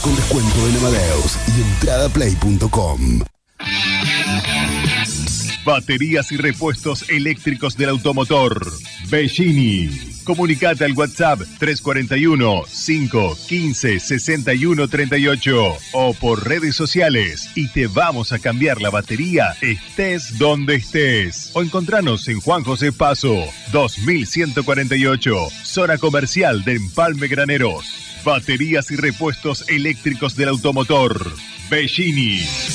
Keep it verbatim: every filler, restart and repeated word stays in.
Con descuento en Amadeus y entrada play punto com. Baterías y repuestos eléctricos del automotor. Bellini. Comunicate al WhatsApp tres cuatro uno, cinco uno cinco, seis uno tres ocho o por redes sociales y te vamos a cambiar la batería estés donde estés. O encontranos en Juan José Paso, dos mil ciento cuarenta y ocho, zona comercial de Empalme Graneros. Baterías y repuestos eléctricos del automotor. Bellini.